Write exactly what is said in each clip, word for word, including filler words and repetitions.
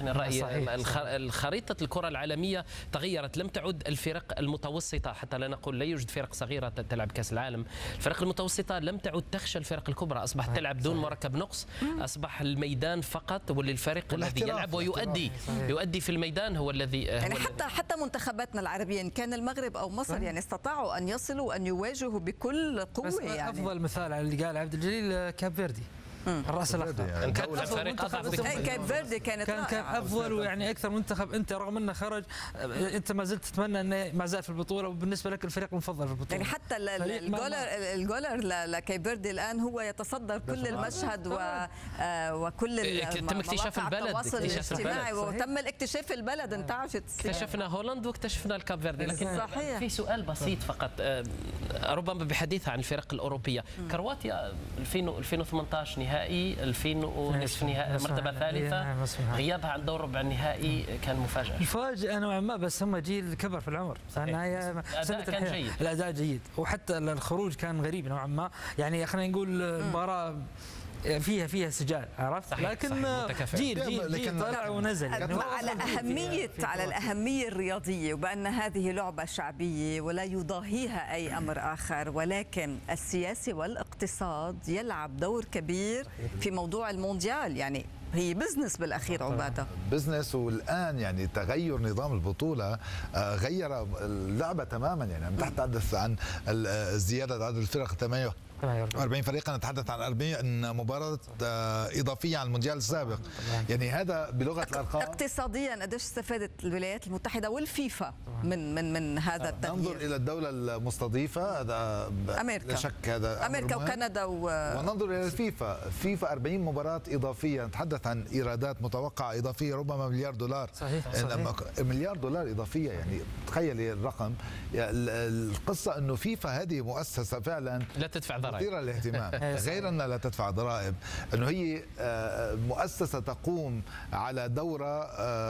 توافقني الرأي. خريطة الكرة العالمية تغيرت، لم تعد الفرق المتوسطة، حتى لا نقول لا يوجد فرق صغيرة تلعب كأس العالم، الفرق المتوسطة لم تعد تخشى الفرق الكبرى، أصبحت تلعب دون مركب نقص، أصبح الميدان فقط واللي الفريق الذي يلعب ويؤدي يؤدي في الميدان هو الذي يعني حتى حتى منتخباتنا العربية إن كان المغرب أو مصر يعني استطاعوا أن يصلوا وأن يواجهوا بكل قوة. يعني أفضل مثال على اللي قال عبد الجليل كاب فيردي الراس الاخضر، يعني كان فريق كاب فيردي كانت كان كان افضل ويعني اكثر منتخب. انت رغم انه خرج انت ما زلت تتمنى انه ما زال في البطوله، وبالنسبه لك الفريق المفضل في البطوله. يعني حتى الجولر الجولر لكاب فيردي الان هو يتصدر كل المشهد و وكل تم اكتشاف البلد، التواصل الاجتماعي وتم الاكتشاف البلد. انت اكتشفنا هولندا واكتشفنا الكاب فيردي. لكن صحيح. في سؤال بسيط فقط ربما بحديثها عن الفرق الاوروبيه. كرواتيا ألفين وثمانية عشر نهائي، ألفين ونصف نهائي، مرتبه ثالثه، غيابها عن دور ربع النهائي كان مفاجاه. مفاجاه نوعا ما، بس هم جيل كبر في العمر. الاداء كان جيد، الاداء جيد، وحتى الخروج كان غريب نوعا ما. يعني خلينا نقول مباراه فيها فيها سجال، عرفت؟ صحيح لكن صحيح جيل جيل, جيل طلع ونزل. يعني على أهمية على الأهمية الرياضية، وبأن هذه لعبة شعبية ولا يضاهيها أي أمر آخر، ولكن السياسة والاقتصاد يلعب دور كبير في موضوع المونديال. يعني هي بزنس بالاخير عباده، بزنس. والان يعني تغير نظام البطوله غير اللعبه تماما. يعني عم تتحدث عن زياده عدد الفرق ثمانية وأربعين فريقا، نتحدث عن أربعين مباراه اضافيه عن المونديال السابق. يعني هذا بلغه الارقام. اقتصاديا قديش استفادت الولايات المتحده والفيفا من من من هذا التغيير؟ ننظر الى الدوله المستضيفه، هذا امريكا، لا شك هذا امريكا وكندا و... وننظر الى الفيفا، فيفا أربعين مباراه اضافيه، نتحدث عن ايرادات متوقعه اضافيه ربما مليار دولار. صحيح, صحيح. مليار دولار اضافيه، يعني تخيلي الرقم. يعني القصه انه فيفا هذه مؤسسه فعلا لا تدفع ضرائب، مثيره للاهتمام، غير انها لا تدفع ضرائب، انه هي مؤسسه تقوم على دوره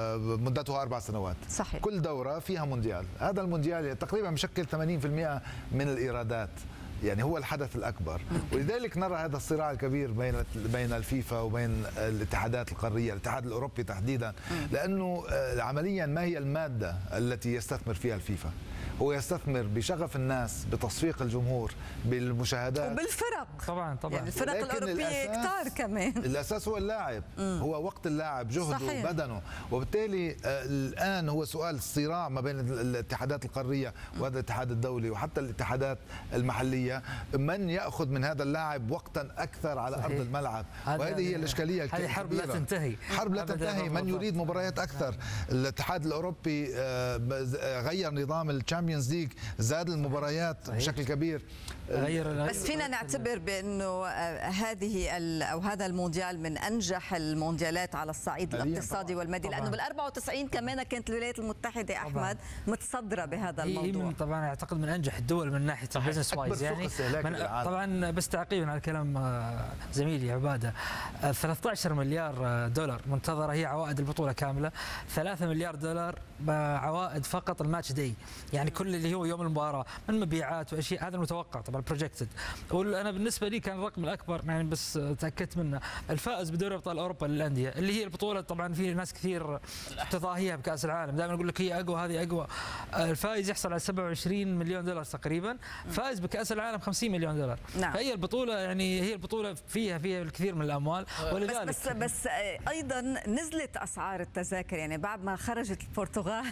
مدتها اربع سنوات. صحيح. كل دوره فيها مونديال، هذا المونديال تقريبا بشكل ثمانين بالمئة من الايرادات، يعني هو الحدث الأكبر. ولذلك نرى هذا الصراع الكبير بين بين الفيفا وبين الاتحادات القارية، الاتحاد الأوروبي تحديدا، لأنه عمليا ما هي المادة التي يستثمر فيها الفيفا؟ هو يستثمر بشغف الناس، بتصفيق الجمهور، بالمشاهدات وبالفرق. طبعا طبعا يعني الفرق الأوروبية كتار كمان. الأساس هو اللاعب، هو وقت اللاعب، جهده وبدنه. وبالتالي الآن هو سؤال الصراع ما بين الاتحادات القارية وهذا الاتحاد الدولي وحتى الاتحادات المحلية، من يأخذ من هذا اللاعب وقتا أكثر على صحيح. أرض الملعب. وهذه هي الإشكالية الكبيرة. هذه حرب لا تنتهي، حرب لا تنتهي. من يريد مباريات أكثر؟ الاتحاد الأوروبي غير نظام الشامبيونز ليج، زاد المباريات صحيح. بشكل كبير. بس فينا نعتبر بأنه هذه أو هذا المونديال من أنجح المونديالات على الصعيد الاقتصادي والمادي، لأنه بال أربعة وتسعين كمان كانت الولايات المتحدة أحمد متصدرة بهذا الموضوع. هي طبعا أعتقد من أنجح الدول من ناحية البزنس وايز. يعني طبعا بس تعقيبا على كلام زميلي عباده، ثلاثة عشر مليار دولار منتظره هي عوائد البطوله كامله، ثلاثة مليار دولار عوائد فقط الماتش داي، يعني كل اللي هو يوم المباراه من مبيعات واشياء، هذا المتوقع طبعا بروجكتد. وانا بالنسبه لي كان الرقم الاكبر يعني بس تاكدت منه الفائز بدوري ابطال اوروبا للانديه، اللي هي البطوله طبعا في ناس كثير تضاهيها بكاس العالم، دائما يقول لك هي اقوى هذه اقوى. الفائز يحصل على سبعة وعشرين مليون دولار تقريبا، فائز بكاس العالم خمسين مليون دولار. نعم. فهي البطوله يعني هي البطوله فيها فيها الكثير من الاموال. ولذلك بس بس, بس ايضا نزلت اسعار التذاكر، يعني بعد ما خرجت البرتغال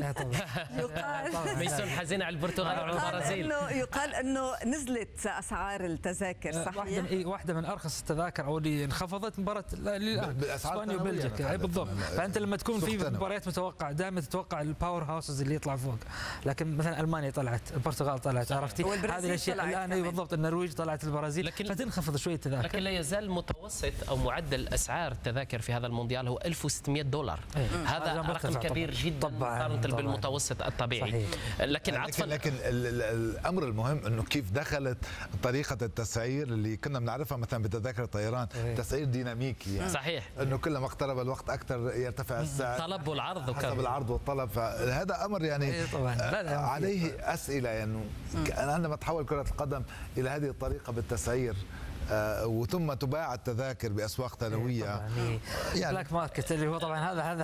يقال ميسون حزين على البرتغال والبرازيل، انه يقال انه نزلت اسعار التذاكر. صحيح. واحده اي واحده من ارخص التذاكر او اللي انخفضت مباراه اسبانيا وبلجيكا بالضبط. فانت لما تكون في مباريات متوقع دائما تتوقع الباور هاوسز اللي يطلع فوق، لكن مثلا المانيا طلعت، البرتغال طلعت، عرفتي هذه الاشياء. الان اي بالضبط النرويج طلعت، البرازيل، فتنخفض شويه التذاكر. لكن لا يزال متوسط او معدل اسعار التذاكر في هذا المونديال هو ألف وستمئة دولار. أيه. هذا رقم كبير جدا مقارنه بالمتوسط الطبيعي. صحيح. لكن عطفا لكن, لكن الامر المهم انه كيف دخلت طريقه التسعير اللي كنا بنعرفها مثلا بتذاكر الطيران. أيه. تسعير ديناميكي يعني. صحيح. انه كلما اقترب الوقت اكثر يرتفع السعر، طلب والعرض حسب العرض والطلب. فهذا امر يعني أيه طبعا. عليه اسئله، يعني عندما تحول كره القدم الى هذه الطريقه بالتسعير آه وثم تباع التذاكر باسواق ثانويه، يعني بلاك ماركت اللي هو طبعا هذا هذا